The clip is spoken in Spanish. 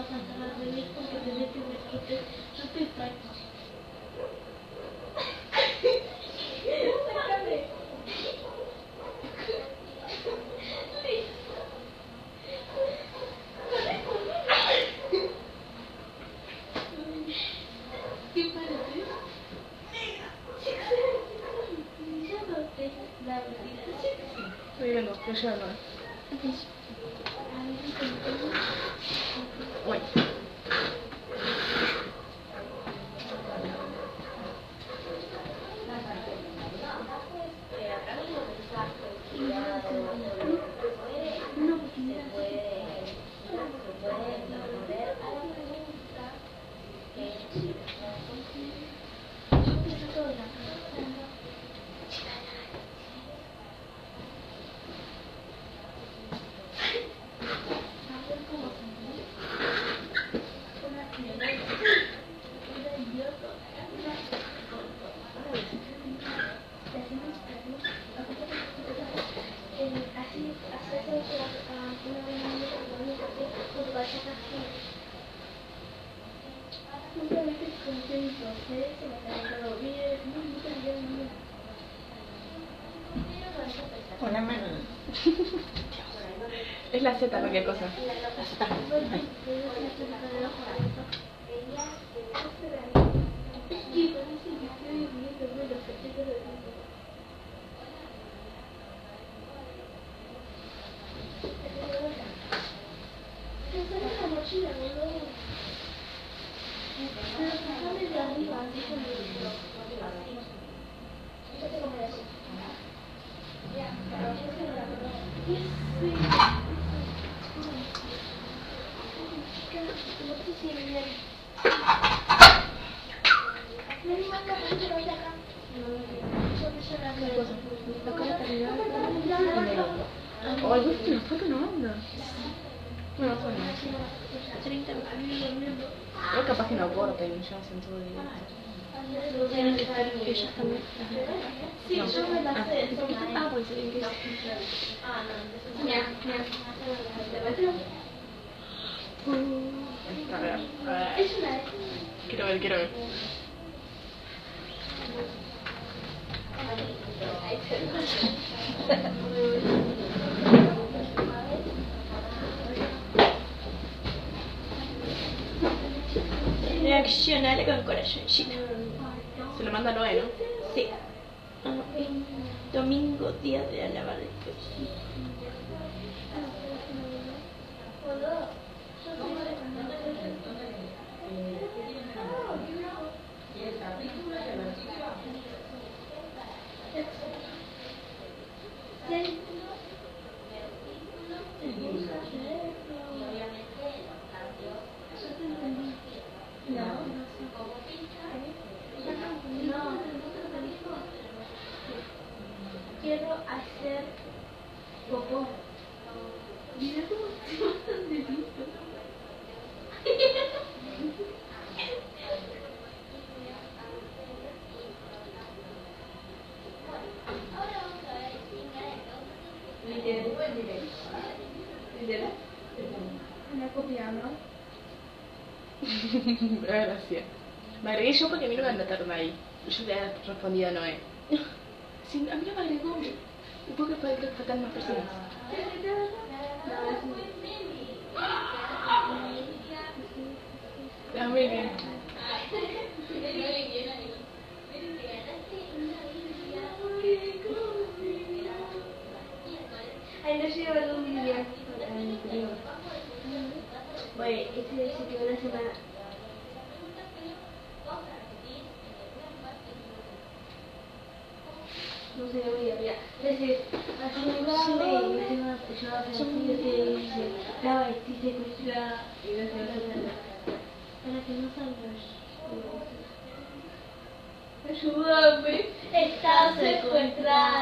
vas a hacer al revés porque tenés que meterte. Yo estoy práctica. ¿Qué parece? Estoy viendo, pero ya no. Bueno. Hola, mano. Es la Z cualquier cosa. La Z. Oh, ¿viste una foto? No anda. Bueno, fue 30 minutos. creo capaz que no corten, ya hacen todo directo. Tienen que estar que ellas también. Sí, No. yo me la sé. Ah, pues sí, que Mira. A ver. Es una. Quiero ver. Reaccionar con corazoncito. Se lo manda a Noé, ¿no? Sí. Domingo, día de alabar a Dios. Quiero hacer popó. Mira cómo se tan delito. Una copia, ¿no? Gracias. Me agregué yo porque a mí no me anotaron ahí. Yo le había respondido a Noé. Sí, a mí no me agregó. ¿Y por qué faltan más personas? La Miriam. Ay, no llevo algún día. Bueno, este se quedó una semana. No sé, voy a mirar. Es decir, ayúdame y me tengo que ayudar a hacer así, dice, la y secuestra y para que no salgas. Ayúdame, estás secuestrada.